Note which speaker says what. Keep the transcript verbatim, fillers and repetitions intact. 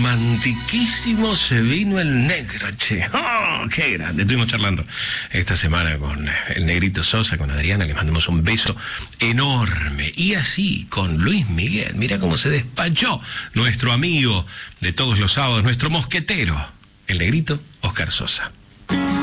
Speaker 1: romantiquísimo se vino el negro, che. ¡Oh, qué grande! Estuvimos charlando esta semana con el Negrito Sosa, con Adriana, le mandamos un beso enorme. Y así, con Luis Miguel, mira cómo se despachó nuestro amigo de todos los sábados, nuestro mosquetero, el Negrito Oscar Sosa.